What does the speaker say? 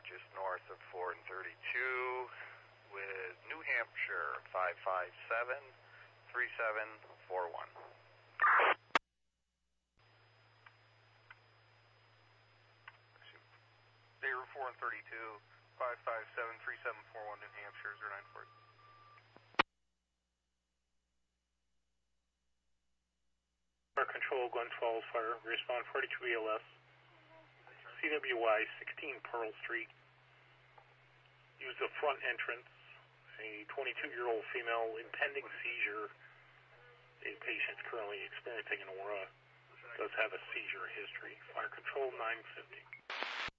just north of 4 and 32 with New Hampshire 557-3741. Bay Route 4 and 32, 557-3741, New Hampshire, 094. Fire Control, Glen Falls Fire, respond 42 ELS, CWY 16 Pearl Street. Use the front entrance, a 22-year-old female, impending seizure. A patient currently experiencing an aura, does have a seizure history. Fire Control 950.